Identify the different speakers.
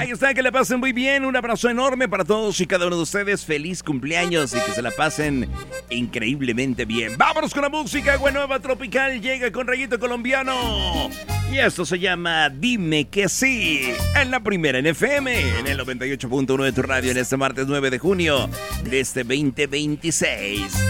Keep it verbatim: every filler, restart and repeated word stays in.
Speaker 1: Ahí está, que la pasen muy bien. Un abrazo enorme para todos y cada uno de ustedes. Feliz cumpleaños y que se la pasen increíblemente bien. Vámonos con la música. Agua Nueva Tropical llega con Rayito Colombiano. Y esto se llama Dime que sí. En la primera en F M, en el noventa y ocho punto uno de tu radio, en este martes nueve de junio de este veinte veintiséis.